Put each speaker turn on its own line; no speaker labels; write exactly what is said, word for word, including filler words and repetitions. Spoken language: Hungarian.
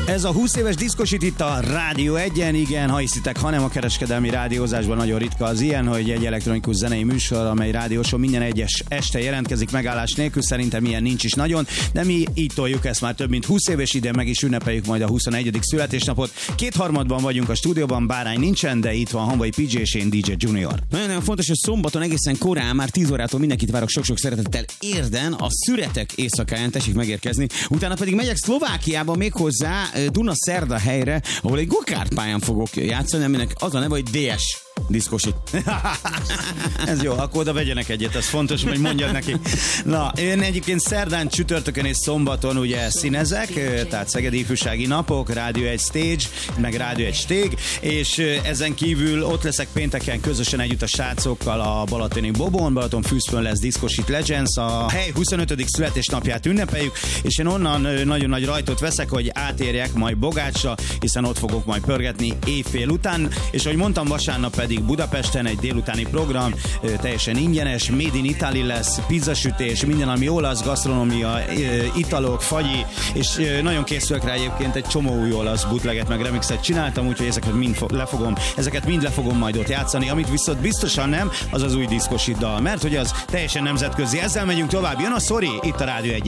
Ez a húsz éves diszkosit itt a Rádió egyen, igen, ha hiszitek, hanem a kereskedelmi rádiózásban nagyon ritka az ilyen, hogy egy elektronikus zenei műsor, amely rádióson minden egyes este jelentkezik megállás nélkül, szerintem ilyen nincs is nagyon, de mi így toljuk ezt már több mint húsz éves, idén meg is ünnepeljük majd a huszonegyedik születésnapot. Kétharmadban vagyunk a stúdióban, Bárány nincsen, de itt van Hanvai pé jé és én dé jé Junior.
Nagyon-nagyon fontos, hogy szombaton egészen korán, már tíz órától mindenkit várok sok-sok szeretettel Érden, a Szüretek éjszakáján, tessék megérkezni. Utána pedig megyek Szlovákiába méghozzá Dunaszerda helyre, ahol egy gokártpályán fogok játszani, aminek az a neve, hogy dé es diszkosit.
Ez jó, akkor oda vegyenek egyet, ez fontos, hogy mondjad neki. Na, én egyébként szerdán, csütörtökön és szombaton ugye színezek, tehát Szegedi Ifjúsági Napok, Rádió egy Stage, meg Rádió egy Stég, és ezen kívül ott leszek pénteken közösen együtt a srácokkal a Balatoni Bobon, Balaton Fűzfön lesz Diszkosit Legends, a hely huszonötödik születésnapját ünnepeljük, és én onnan nagyon nagy rajtot veszek, hogy átérjek majd Bogácsra, hiszen ott fogok majd pörgetni éjfél után, és ahogy mondtam, vasárnap pedig Budapesten egy délutáni program, teljesen ingyenes, Made in Italy lesz, pizzasütés, minden, ami olasz, gasztronómia, italok, fagyi, és nagyon készülök rá egyébként, egy csomó új olasz bootleget meg remixet csináltam, úgyhogy ezeket mind lefogom, ezeket mind le fogom majd ott játszani, amit viszont biztosan nem, az az új diszkosit dal, mert hogy az teljesen nemzetközi. Ezzel megyünk tovább, jön a Sorry, itt a Rádió egyen.